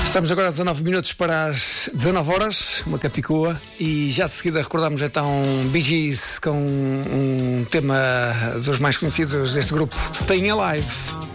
Estamos agora a 19 minutos para as 19 horas, uma capicua, e já de seguida recordamos então Bee Gees com um tema dos mais conhecidos deste grupo, Staying Alive.